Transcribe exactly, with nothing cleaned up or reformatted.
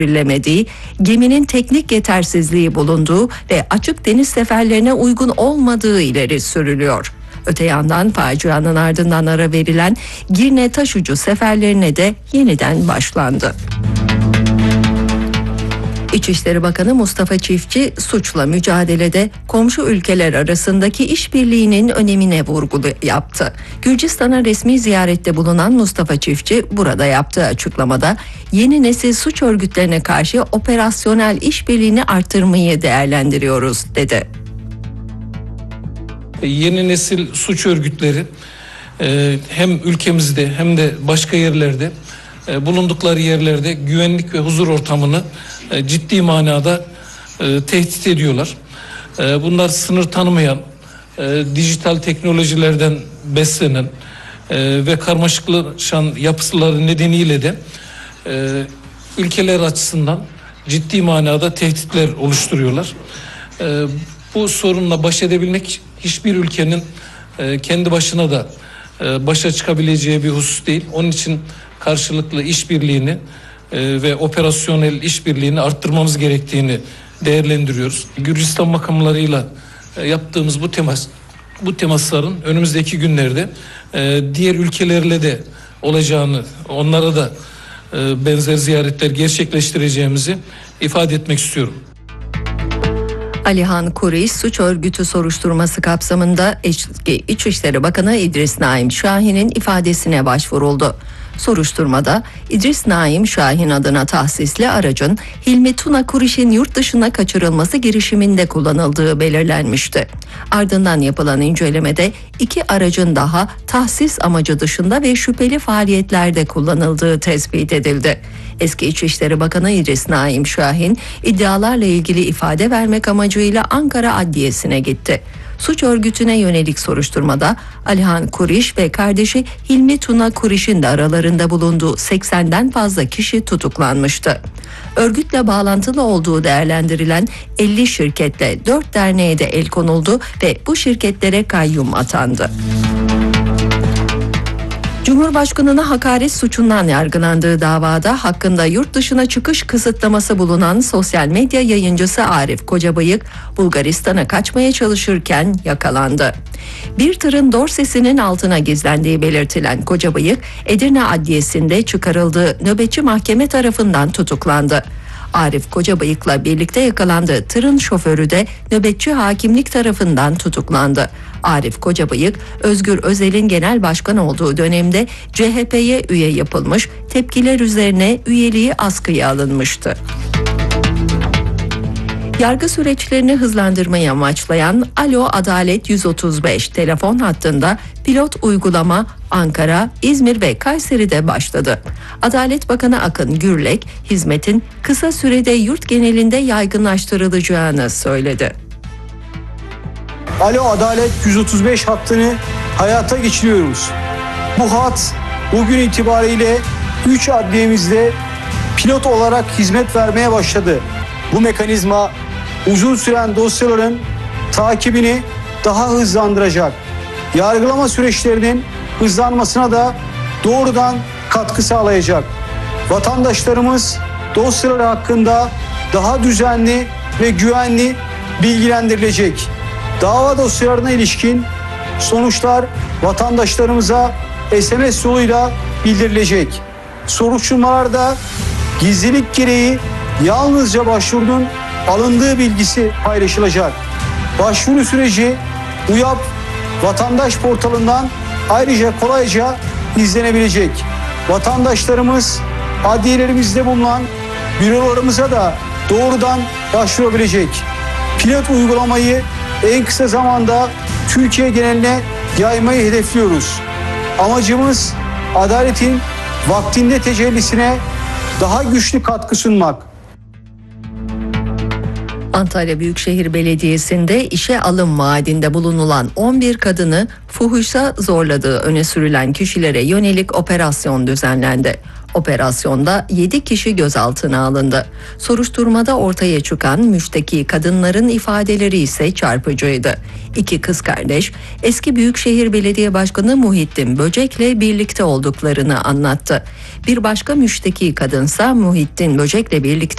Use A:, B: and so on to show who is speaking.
A: Bilemediği, geminin teknik yetersizliği bulunduğu ve açık deniz seferlerine uygun olmadığı ileri sürülüyor. Öte yandan facianın ardından ara verilen Girne taşucu seferlerine de yeniden başlandı. İçişleri Bakanı Mustafa Çiftçi suçla mücadelede komşu ülkeler arasındaki işbirliğinin önemine vurgu yaptı. Gürcistan'a resmi ziyarette bulunan Mustafa Çiftçi burada yaptığı açıklamada yeni nesil suç örgütlerine karşı operasyonel işbirliğini artırmayı değerlendiriyoruz dedi.
B: Yeni nesil suç örgütleri hem ülkemizde hem de başka yerlerde bulundukları yerlerde güvenlik ve huzur ortamını ciddi manada tehdit ediyorlar. Bunlar sınır tanımayan, dijital teknolojilerden beslenen ve karmaşıklaşan yapıları nedeniyle de ülkeler açısından ciddi manada tehditler oluşturuyorlar. Bu sorunla baş edebilmek hiçbir ülkenin kendi başına da başa çıkabileceği bir husus değil. Onun için karşılıklı işbirliğini ve operasyonel işbirliğini arttırmamız gerektiğini değerlendiriyoruz. Gürcistan makamlarıyla yaptığımız bu temas, bu temasların önümüzdeki günlerde diğer ülkelerle de olacağını, onlara da benzer ziyaretler gerçekleştireceğimizi ifade etmek istiyorum.
A: Alihan Kuriş suç örgütü soruşturması kapsamında eski İçişleri Bakanı İdris Naim Şahin'in ifadesine başvuruldu. Soruşturmada İdris Naim Şahin adına tahsisli aracın Hilmi Tuna Kuriş'in yurt dışına kaçırılması girişiminde kullanıldığı belirlenmişti. Ardından yapılan incelemede iki aracın daha tahsis amacı dışında ve şüpheli faaliyetlerde kullanıldığı tespit edildi. Eski İçişleri Bakanı İdris Naim Şahin iddialarla ilgili ifade vermek amacıyla Ankara Adliyesi'ne gitti. Suç örgütüne yönelik soruşturmada Alihan Kuriş ve kardeşi Hilmi Tuna Kuriş'in de aralarında bulunduğu seksenden fazla kişi tutuklanmıştı. Örgütle bağlantılı olduğu değerlendirilen elli şirketle dört derneğe de el konuldu ve bu şirketlere kayyum atandı. Cumhurbaşkanına hakaret suçundan yargılandığı davada hakkında yurt dışına çıkış kısıtlaması bulunan sosyal medya yayıncısı Arif Kocabayık, Bulgaristan'a kaçmaya çalışırken yakalandı. Bir tırın dorsesinin altına gizlendiği belirtilen Kocabayık, Edirne Adliyesi'nde çıkarıldığı nöbetçi mahkeme tarafından tutuklandı. Arif Kocabayık'la birlikte yakalandığı tırın şoförü de nöbetçi hakimlik tarafından tutuklandı. Arif Kocabayık, Özgür Özel'in genel başkan olduğu dönemde C H P'ye üye yapılmış, tepkiler üzerine üyeliği askıya alınmıştı. Yargı süreçlerini hızlandırmayı amaçlayan Alo Adalet yüz otuz beş telefon hattında pilot uygulama Ankara, İzmir ve Kayseri'de başladı. Adalet Bakanı Akın Gürlek, hizmetin kısa sürede yurt genelinde yaygınlaştırılacağını söyledi.
C: Alo Adalet yüz otuz beş hattını hayata geçiriyoruz. Bu hat bugün itibariyle üç adliyemizde pilot olarak hizmet vermeye başladı. Bu mekanizma uzun süren dosyaların takibini daha hızlandıracak. Yargılama süreçlerinin hızlanmasına da doğrudan katkı sağlayacak. Vatandaşlarımız dosyaları hakkında daha düzenli ve güvenli bilgilendirilecek. Dava dosyalarına ilişkin sonuçlar vatandaşlarımıza S M S yoluyla bildirilecek. Soruşturmalarda gizlilik gereği yalnızca başvurunun alındığı bilgisi paylaşılacak. Başvuru süreci UYAP vatandaş portalından ayrıca kolayca izlenebilecek. Vatandaşlarımız adliyelerimizde bulunan bürolarımıza da doğrudan başvurabilecek. Pilot uygulamayı en kısa zamanda Türkiye geneline yaymayı hedefliyoruz. Amacımız adaletin vaktinde tecellisine daha güçlü katkı sunmak.
A: Antalya Büyükşehir Belediyesi'nde işe alım vaadinde bulunulan on bir kadını fuhuşa zorladığı öne sürülen kişilere yönelik operasyon düzenlendi. Operasyonda yedi kişi gözaltına alındı. Soruşturmada ortaya çıkan müşteki kadınların ifadeleri ise çarpıcıydı. İki kız kardeş eski Büyükşehir Belediye Başkanı Muhittin Böcek'le birlikte olduklarını anlattı. Bir başka müşteki kadınsa Muhittin Böcek'le birlikte